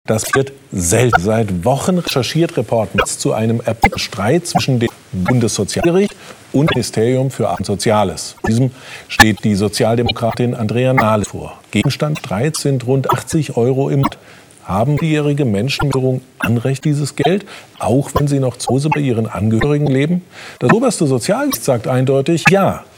Das wird selten. Seit Wochen recherchiert Reporter zu einem Streit zwischen dem Bundessozialgericht und dem Ministerium für Arbeit und Soziales. Diesem steht die Sozialdemokratin Andrea Nahles vor. Gegenstand des Streits sind rund 80 € im Monat. Haben jährige Menschen Anrecht dieses Geld, auch wenn sie noch zu Hause bei ihren Angehörigen leben? Das oberste Sozialgericht sagt eindeutig ja.